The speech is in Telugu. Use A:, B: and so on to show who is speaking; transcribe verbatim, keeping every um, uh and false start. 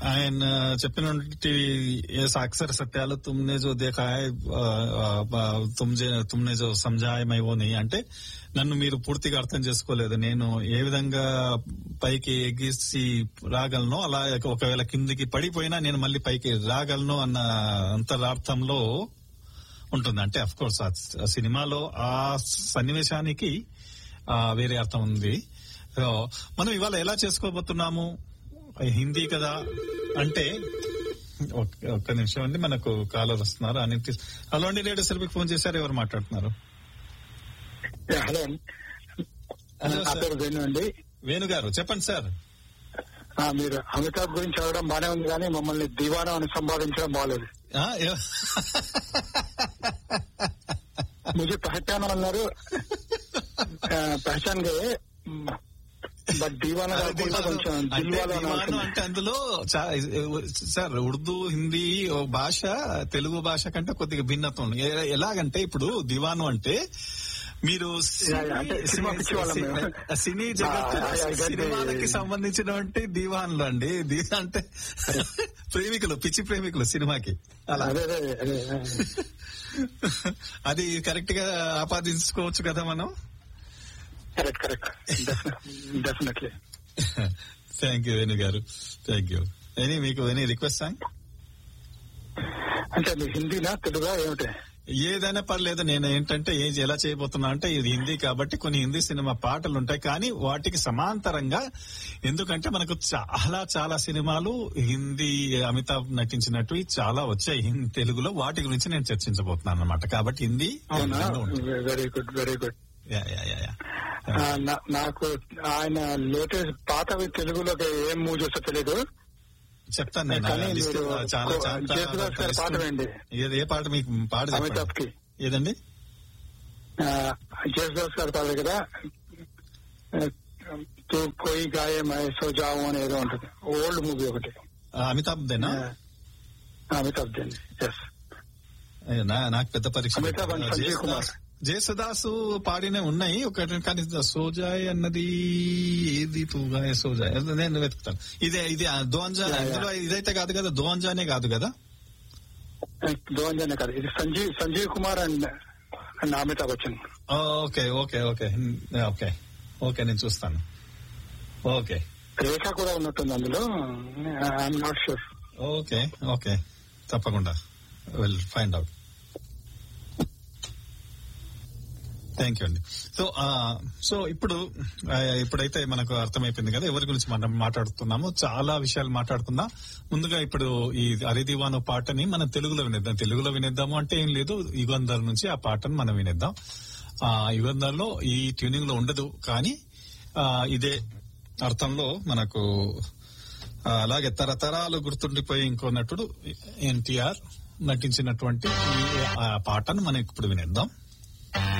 A: ఆయన చెప్పినటువంటి అక్షర సత్యాలు తుమ్నే జో దేఖా హై తుమ్జే తుమ్నే జో సమజాయ్ మై వో నహీ అంటే నన్ను మీరు పూర్తిగా అర్థం చేసుకోలేదు, నేను ఏ విధంగా పైకి ఎగిసి రాగలను అలా ఒకవేళ కిందికి పడిపోయినా నేను మళ్ళీ పైకి రాగలను అన్న అంతరార్థంలో ఉంటుంది. అంటే అఫ్ కోర్స్ ఆ సినిమాలో ఆ సన్నివేశానికి ఆ వేరే అర్థం ఉంది. మనం ఇవాళ ఎలా చేసుకోబోతున్నాము, హిందీ కదా అంటే ఒక్క నిమిషం అండి, మనకు కాలర్ వస్తున్నారు. అని హలో అండి, రేడియో సెల్ఫీకి ఫోన్ చేశారు, ఎవరు మాట్లాడుతున్నారు?
B: హలో వేణు అండి.
A: వేణు గారు చెప్పండి సార్.
B: మీరు అమితాబ్ గురించి చదవడం బానే ఉంది కానీ మమ్మల్ని దివానా అని సంపాదించడం బాగాలేదు. ముझे पहचान అన్నారు, పహచాన్ గే బట్ దీవానా కొంచెం
A: అంటే అందులో సార్ ఉర్దూ హిందీ భాష తెలుగు భాష కంటే కొద్దిగా భిన్నత్వం ఉంది. ఎలాగంటే ఇప్పుడు దివాను అంటే మీరు సినీ జగత్ సినిమాలకి సంబంధించినటువంటి దీవాన్లు అండి, అంటే ప్రేమికులు, పిచ్చి ప్రేమికులు సినిమాకి. అలా అది కరెక్ట్ గా ఆపాదించుకోవచ్చు కదా మనం.
B: Correct correct definitely.
A: Thank you Venu గారు, థ్యాంక్ యూ. ఎనీ మీకు ఎనీ రిక్వెస్ట్ సాంగ్
B: అంటే మీ హిందీనా తెలుగా ఏమిటి?
A: ఏదైనా పర్లేదు. నేను ఏంటంటే ఏం ఎలా చేయబోతున్నా అంటే ఇది హిందీ కాబట్టి కొన్ని హిందీ సినిమా పాటలు ఉంటాయి, కానీ వాటికి సమాంతరంగా, ఎందుకంటే మనకు చాలా చాలా సినిమాలు హిందీ అమితాబ్ నటించినట్టు చాలా వచ్చాయి హిందీ తెలుగులో, వాటి గురించి నేను చర్చించబోతున్నాను అనమాట. కాబట్టి Hindi.
B: Very good very good. నాకు ఆయన లేటెస్ట్ పాతవి తెలుగులోకి ఏం మూవ్ చేస్తో తెలియదు,
A: చెప్తాను నేను. చాలా
B: పాట వేయండి.
A: ఏ పాట మీకు పాట
B: అమితాబ్ కి?
A: ఏదండి?
B: జేసుదాస్ గారు పాడదు కదా, తూ కోయి గాయ మై సో జావు అని ఏదో ఉంటుంది, ఓల్డ్ మూవీ ఒకటి.
A: అమితాబ్ దేనా?
B: అమితాబ్ దేని. ఎస్,
A: నాకు పెద్ద పరీక్ష.
B: అమితాబ్ అండ్ సంజయ్ కుమార్.
A: జయసుదాసు పాడినే ఉన్నాయి ఒకటి, కానీ సోజాయ్ అన్నది ఏది? తూగాయ సోజాయ్ నేను వెతుకుతాను. ఇదే ఇది దోంజా, ఇందులో ఇదైతే కాదు కదా, దోంజానే కాదు కదా?
B: దోంజానే కాదు, ఇది Sanjeev Sanjeev Kumar and and Amitabh Bachchan.
A: Okay okay okay okay okay నేను చూస్తాను. ఓకే,
B: రేఖ కూడా ఉన్నట్టుంది అందులో, I'm not sure.
A: Okay okay తప్పకుండా will find out. Thank you అండి. సో సో ఇప్పుడు ఇప్పుడైతే మనకు అర్థమైపోయింది కదా ఎవరి గురించి మనం మాట్లాడుతున్నామో. చాలా విషయాలు మాట్లాడుతున్నా. ముందుగా ఇప్పుడు ఈ అరిదివాను పాటని మనం తెలుగులో వినేద్దాం. తెలుగులో వినేద్దాము అంటే ఏం లేదు, యుగంధర్ నుంచి ఆ పాటను మనం వినేద్దాం. ఆ యుగంధర్లో ఈ ట్యూనింగ్ లో ఉండదు, కానీ ఇదే అర్థంలో మనకు అలాగే తరతరాలు గుర్తుండిపోయి ఇంకో నటుడు ఎన్టీఆర్ నటించినటువంటి ఆ పాటను మనం ఇప్పుడు వినేద్దాం.